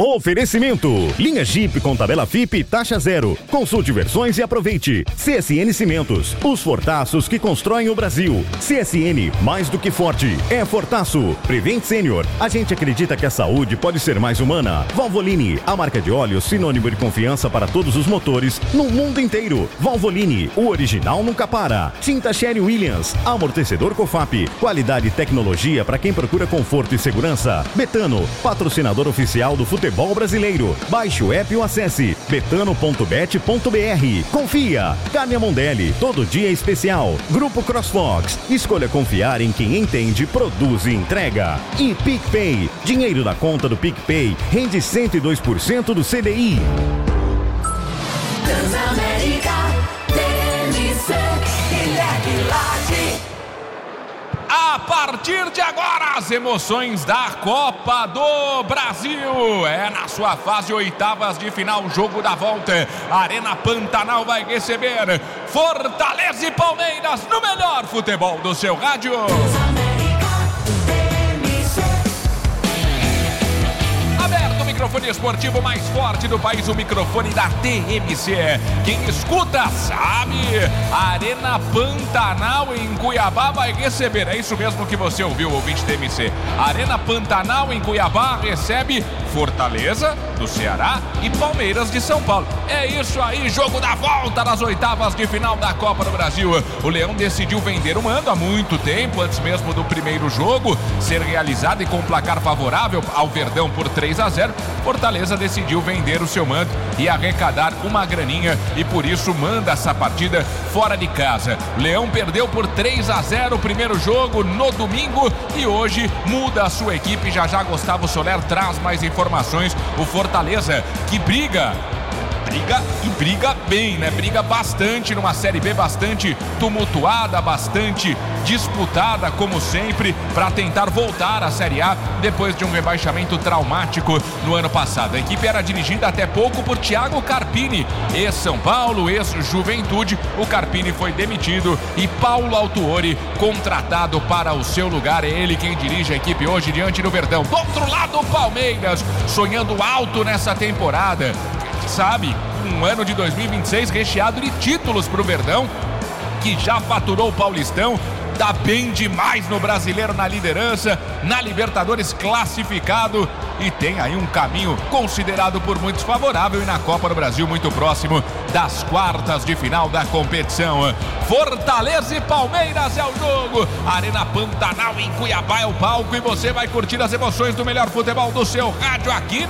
Oferecimento. Linha Jeep com tabela FIP taxa zero. Consulte versões e aproveite. CSN Cimentos. Os fortaços que constroem o Brasil. CSN, mais do que forte. É Fortaço. Prevent Senior. A gente acredita que a saúde pode ser mais humana. Valvoline. A marca de óleo sinônimo de confiança para todos os motores no mundo inteiro. Valvoline. O original nunca para. Tinta Sherry Williams. Amortecedor Cofap. Qualidade e tecnologia para quem procura conforto e segurança. Betano. Patrocinador oficial do futebol brasileiro. Baixe o app ou acesse betano.bet.br. Confia. Carne Mondelli, todo dia é especial. Grupo CrossFox. Escolha confiar em quem entende, produz e entrega. E PicPay. Dinheiro da conta do PicPay rende 102% do CDI. Transamérica, TNC, Guilherme Lage. A partir de agora, as emoções da Copa do Brasil. É na sua fase oitavas de final, jogo da volta. Arena Pantanal vai receber Fortaleza e Palmeiras no melhor futebol do seu rádio. Aberto o microfone esportivo mais forte do país, o microfone da TMC. Quem escuta sabe, a Arena Pantanal em Cuiabá vai receber, é isso mesmo que você ouviu, ouvinte TMC. A Arena Pantanal em Cuiabá recebe Fortaleza do Ceará e Palmeiras de São Paulo. É isso aí, jogo da volta das oitavas de final da Copa do Brasil. O Leão decidiu vender o mando há muito tempo, antes mesmo do primeiro jogo ser realizado e com placar favorável ao Verdão por 3-0. Fortaleza decidiu vender o seu mando e arrecadar uma graninha e por isso manda essa partida fora de casa. Leão perdeu por 3-0 o primeiro jogo no domingo e hoje muda a sua equipe. Já Gustavo Soler traz mais informações. O Fortaleza que briga bem, né? Briga bastante numa Série B bastante tumultuada, bastante disputada, como sempre, para tentar voltar à Série A depois de um rebaixamento traumático no ano passado. A equipe era dirigida até pouco por Thiago Carpini, ex-São Paulo, ex-Juventude. O Carpini foi demitido e Paulo Autuori contratado para o seu lugar. É ele quem dirige a equipe hoje diante do Verdão. Do outro lado, o Palmeiras, sonhando alto nessa temporada. Sabe, um ano de 2026 recheado de títulos para o Verdão, que já faturou o Paulistão, tá bem demais no Brasileiro, na liderança, na Libertadores classificado e tem aí um caminho considerado por muitos favorável e na Copa do Brasil muito próximo das quartas de final da competição. Fortaleza e Palmeiras é o jogo. Arena Pantanal em Cuiabá é o palco e você vai curtir as emoções do melhor futebol do seu rádio aqui